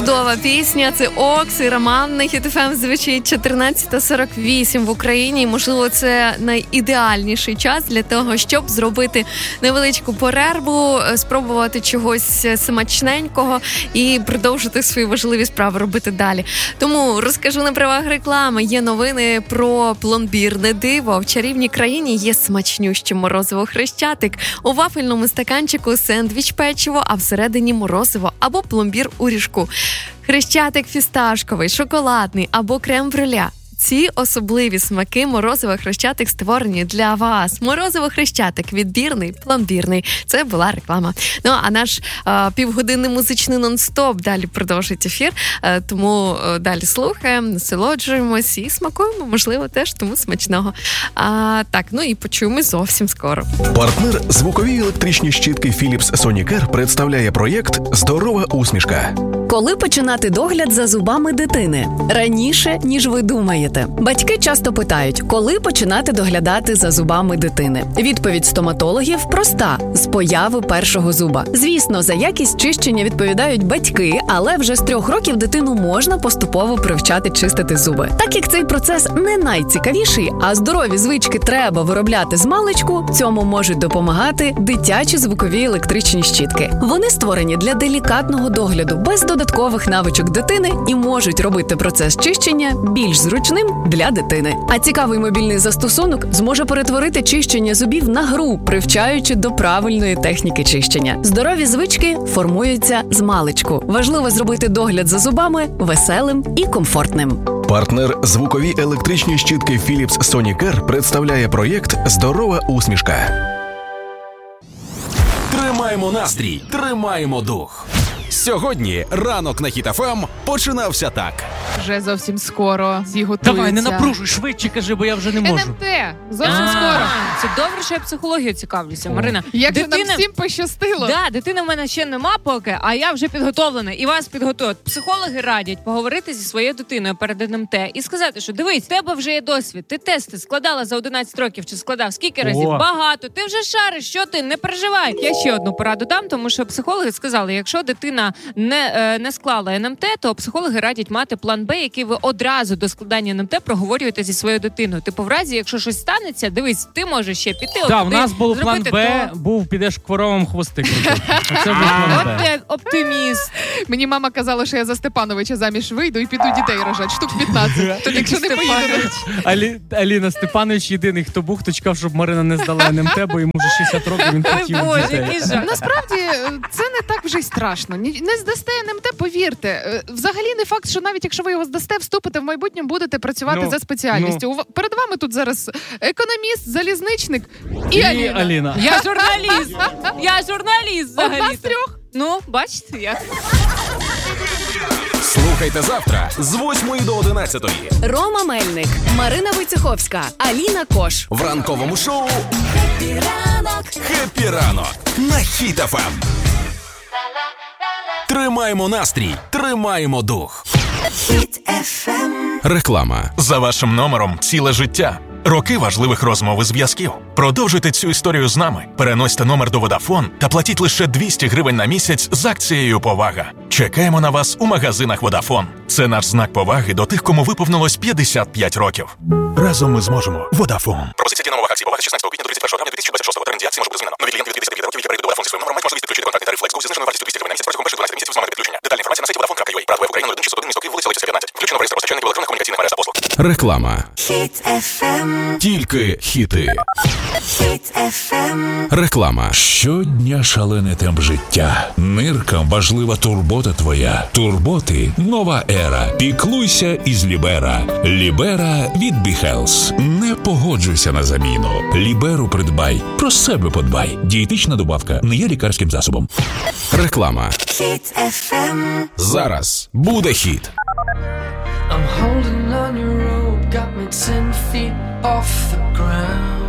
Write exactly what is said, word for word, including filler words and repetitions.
Чудова пісня, це Окс і Роман на Хіт еф ем звучить чотирнадцята сорок вісім в Україні. Можливо, це найідеальніший час для того, щоб зробити невеличку перерву, спробувати чогось смачненького і продовжити свої важливі справи робити далі. Тому розкажу на правах реклами. Є новини про пломбірне диво. В чарівній країні є смачнюще морозиво Хрещатик. У вафельному стаканчику сендвіч печиво, а всередині морозиво або пломбір у ріжку. Хрещатик фісташковий, шоколадний або крем-брюле. Ці особливі смаки морозиво Хрещатик створені для вас. Морозиво Хрещатик, відбірний, пломбірний. Це була реклама. Ну, а наш а, півгодинний музичний нон-стоп далі продовжить ефір. А, тому а, далі слухаємо, насолоджуємось і смакуємо, можливо, теж тому смачного. А, так, ну і почуємось зовсім скоро. Партнер звукові електричні щітки Philips Sonicare представляє проєкт «Здорова усмішка». Коли починати догляд за зубами дитини? Раніше, ніж ви думаєте. Батьки часто питають, коли починати доглядати за зубами дитини. Відповідь стоматологів проста – з появи першого зуба. Звісно, за якість чищення відповідають батьки, але вже з трьох років дитину можна поступово привчати чистити зуби. Так як цей процес не найцікавіший, а здорові звички треба виробляти з маличку, цьому можуть допомагати дитячі звукові електричні щітки. Вони створені для делікатного догляду, без додаткових навичок дитини і можуть робити процес чищення більш зручним для дитини. А цікавий мобільний застосунок зможе перетворити чищення зубів на гру, привчаючи до правильної техніки чищення. Здорові звички формуються з маличку. Важливо зробити догляд за зубами веселим і комфортним. Партнер звукові електричні щітки Philips Sonicare представляє проєкт «Здорова усмішка». Тримаємо настрій, тримаємо дух. Сьогодні ранок на Хіт еф ем починався так. Вже зовсім скоро зіготується. Давай, не напружуй, швидше кажи, бо я вже не можу. ен ем те, зовсім скоро. Це добре, що я психологією цікавлюся, Марина. Як же нам всім пощастило. Да, дитини в мене ще нема поки, а я вже підготовлена. І вас підготують. Психологи радять поговорити зі своєю дитиною перед ен ем те і сказати, що дивись, в тебе вже є досвід. Ти тести складала за одинадцять років чи складав скільки разів? О. Багато. Ти вже шариш, що ти? Не переживай. Я ще одну пораду дам, тому що психологи сказали, якщо дитина не, не склала ен ем те, то психологи радять мати план Б, який ви одразу до складання ен ем те проговорюєте зі своєю дитиною. Типу, в разі, якщо щось станеться, дивись, ти можеш ще піти. Так, да, у нас був план Б, то... був підеш коровам хвости крутити. Це був план Б. Оптиміст. Мені мама казала, що я за Степановича заміж вийду і піду дітей рожати. Штук п'ятнадцять. То якщо не поїду. Алі, Аліна Степанович єдиний, хто бухточкав, щоб Марина не здала ен ем те, бо йому вже шістдесят років, він хотів дітей. Насправді, це не так вже й страшно. Не здасте ен ем те, повірте. Взагалі не факт, що навіть якщо ви його здасте, вступите в майбутньому, будете працювати ну, за спеціальністю. Ну. Перед вами тут зараз економіст, залізничник і, і Аліна. Аліна. Я журналіст. Я журналіст взагалі. Одна з трьох. Ну, бачите, як. Слухайте завтра з восьмої до одинадцятої. Рома Мельник, Марина Войцеховська, Аліна Кош. В ранковому шоу «Хеппі ранок». «Хеппі ранок» на Хіт еф ем. Тримаємо настрій, тримаємо дух. Хіт еф ем. Реклама. За вашим номером ціле життя. Роки важливих розмов і зв'язків. Продовжуйте цю історію з нами. Переносьте номер до Vodafone та платіть лише двісті гривень на місяць з акцією «Повага». Чекаємо на вас у магазинах Vodafone. Це наш знак поваги до тих, кому виповнилось п'ятдесят п'ять років. Разом ми зможемо. Vodafone. Пропозиція діє на умовах акції «Повага» з шістнадцятого квітня до тридцять першого травня дві тисячі двадцять шостого. Термін дії акції може бути змінено. Нові клієнти від п'ятдесят п'ять років, які перейдуть до Vodafone зі своїм номером, мають можливість підключити контрактний тариф Flex зі зниженою вартістю двісті гривень на місяць протягом перших дванадцяти місяців з моменту підключення. Детальна інформація на сайті vodafone крапка ю а. Брат в Україну нуль один шістсот один місто Київ, вулиця Лисиця п'ятнадцять. Включено в реєстр постачальників електронних комунікаційних мереж та послуг. Реклама. Хіт еф ем. Тільки хіти. Хіт еф ем. Реклама. Щодня шалений темп життя. Ниркам важлива турбота твоя. Турботи – нова ера. Піклуйся із Лібера. Лібера від Біхелс. Не погоджуйся на заміну. Ліберу придбай. Про себе подбай. Дієтична добавка не є лікарським засобом. Реклама. Хіт еф ем. Зараз буде хіт. I'm holding on your rope, got me ten feet off the ground.